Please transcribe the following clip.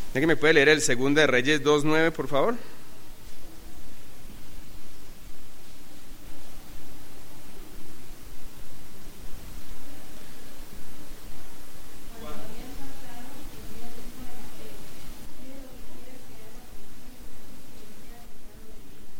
¿Alguien me puede leer el 2 de Reyes 2:9, por favor?